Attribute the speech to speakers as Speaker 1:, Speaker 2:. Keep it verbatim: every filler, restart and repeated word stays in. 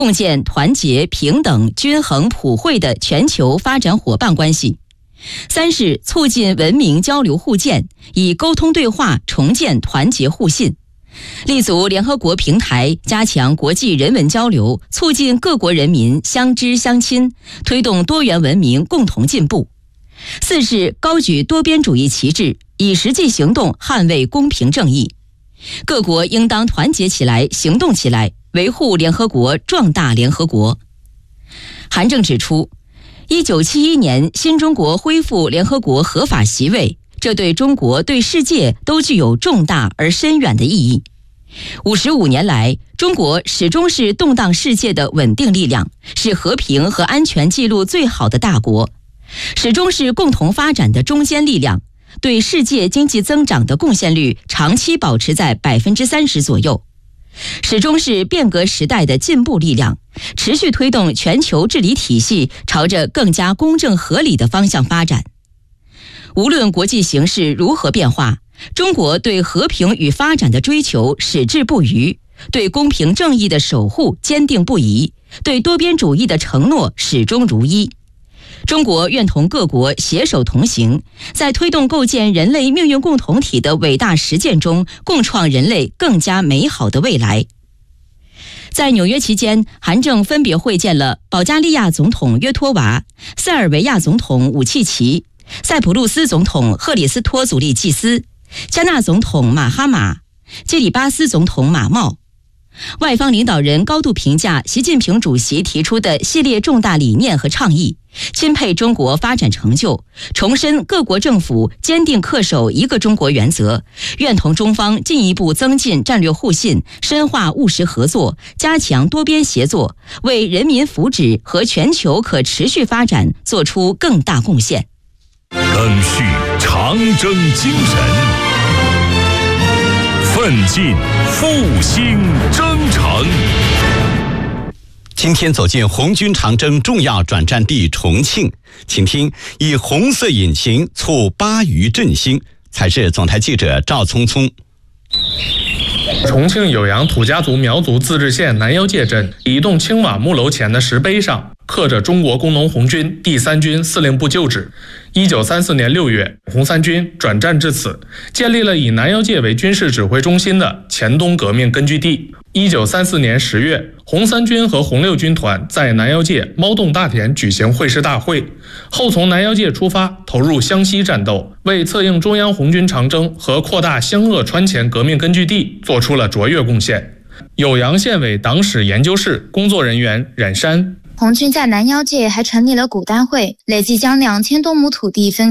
Speaker 1: 共建团结、平等、均衡、普惠的全球发展伙伴关系。三是促进文明交流互鉴，以沟通对话重建团结互信，立足联合国平台，加强国际人文交流，促进各国人民相知相亲，推动多元文明共同进步。四是高举多边主义旗帜，以实际行动捍卫公平正义。各国应当团结起来，行动起来，维护联合国，壮大联合国。韩正指出，一九七一年新中国恢复联合国合法席位，这对中国、对世界都具有重大而深远的意义。五十五年来，中国始终是动荡世界的稳定力量，是和平和安全记录最好的大国，始终是共同发展的中坚力量，对世界经济增长的贡献率长期保持在百分之三十左右，始终是变革时代的进步力量，持续推动全球治理体系朝着更加公正合理的方向发展。无论国际形势如何变化，中国对和平与发展的追求矢志不渝，对公平正义的守护坚定不移，对多边主义的承诺始终如一。中国愿同各国携手同行，在推动构建人类命运共同体的伟大实践中，共创人类更加美好的未来。在纽约期间，韩正分别会见了保加利亚总统约托娃、塞尔维亚总统武契奇、塞浦路斯总统赫里斯托祖利季斯、加纳总统马哈马、基里巴斯总统马茂。外方领导人高度评价习近平主席提出的系列重大理念和倡议，钦佩中国发展成就，重申各国政府坚定恪守一个中国原则，愿同中方进一步增进战略互信，深化务实合作，加强多边协作，为人民福祉和全球可持续发展做出更大贡献。
Speaker 2: 赓续长征精神，奋进复兴征程。
Speaker 3: 今天走进红军长征重要转战地重庆，请听以红色引擎促巴渝振兴。采自总台记者赵聪聪。
Speaker 4: 重庆酉阳土家族苗族自治县南腰界镇一栋青瓦木楼前的石碑上刻着中国工农红军第三军司令部旧址。一九三四年六月，红三军转战至此，建立了以南腰界为军事指挥中心的黔东革命根据地。一九三四年十月，红三军和红六军团在南腰界猫洞大田举行会师大会，后从南腰界出发，投入湘西战斗，为策应中央红军长征和扩大湘鄂川黔革命根据地做出了卓越贡献。酉阳县委党史研究室工作人员冉山：
Speaker 5: 红军在南腰界还成立了古单会，累计将两千多亩土地分